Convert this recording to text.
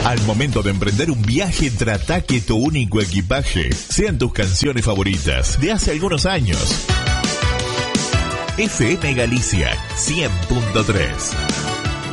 Al momento de emprender un viaje, trata que tu único equipaje sean tus canciones favoritas de hace algunos años. FM Galicia 100.3